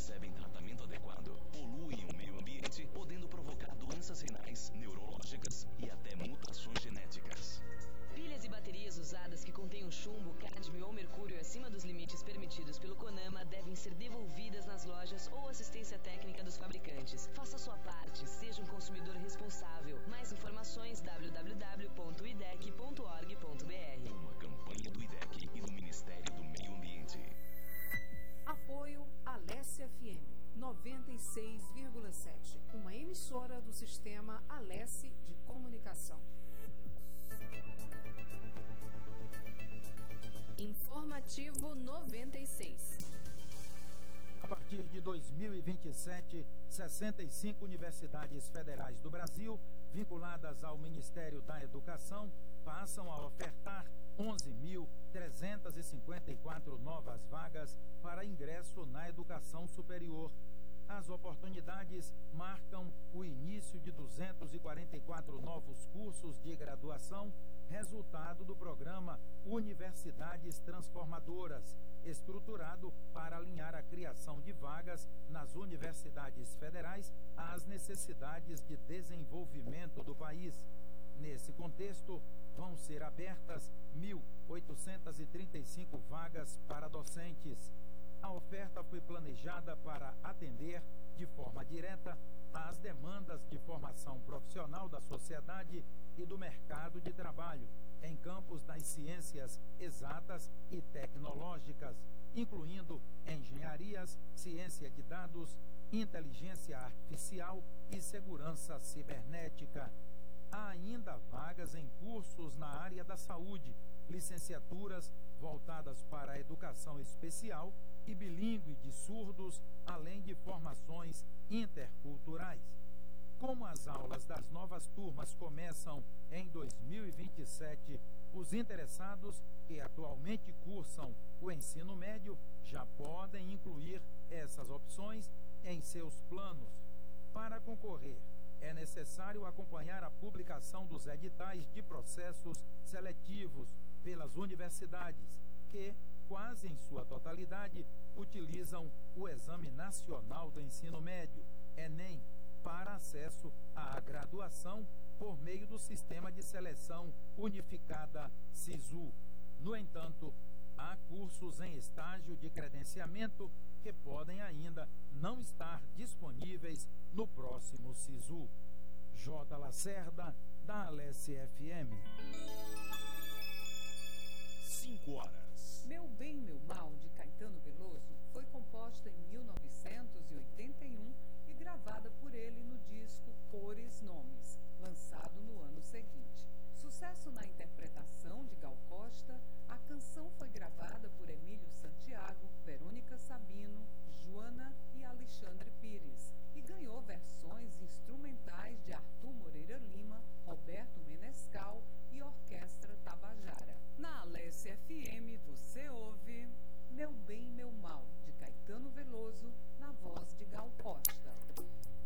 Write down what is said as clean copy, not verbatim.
recebem tratamento adequado poluem o meio ambiente, podendo provocar doenças renais, neurológicas e até mutações genéticas. Pilhas e baterias usadas que contêm chumbo, cádmio ou mercúrio acima dos limites permitidos pelo CONAMA devem ser devolvidas nas lojas ou assistência técnica dos fabricantes. Faça sua parte, seja um consumidor responsável. Mais informações www.idec.org.br. Uma campanha do IDEC e do Ministério do Meio Ambiente. Apoio Alesse FM 96,7, uma emissora do sistema Alesse de comunicação. Informativo 96. A partir de 2027, 65 universidades federais do Brasil, vinculadas ao Ministério da Educação, passam a ofertar 11.354 novas vagas para ingresso na educação superior. As oportunidades marcam o início de 244 novos cursos de graduação, resultado do programa Universidades Transformadoras, estruturado para alinhar a criação de vagas nas universidades federais às necessidades de desenvolvimento do país. Nesse contexto, vão ser abertas 1.835 vagas para docentes. A oferta foi planejada para atender, de forma direta, às demandas de formação profissional da sociedade e do mercado de trabalho, em campos das ciências exatas e tecnológicas, incluindo engenharias, ciência de dados, inteligência artificial e segurança cibernética. Há ainda vagas em cursos na área da saúde, licenciaturas voltadas para a educação especial e bilíngue de surdos, além de formações interculturais. Como as aulas das novas turmas começam em 2027, os interessados que atualmente cursam o ensino médio já podem incluir essas opções em seus planos. Para concorrer, é necessário acompanhar a publicação dos editais de processos seletivos pelas universidades, que, quase em sua totalidade, utilizam o Exame Nacional do Ensino Médio, ENEM, para acesso à graduação por meio do Sistema de Seleção Unificada SISU. No entanto, há cursos em estágio de credenciamento que podem ainda não estar disponíveis no próximo SISU. J. Lacerda, da Alesse FM.